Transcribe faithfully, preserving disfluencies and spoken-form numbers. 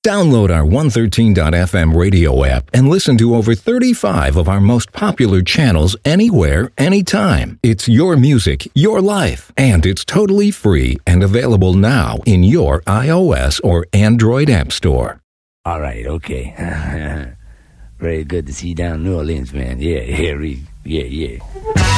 Download our one thirteen dot f m radio app and listen to over thirty-five of our most popular channels anywhere, anytime. It's your music, your life, and it's totally free and available now in your iOS or Android app store. All right, okay. Very good to see you down in New Orleans, man. Yeah, yeah, yeah, yeah.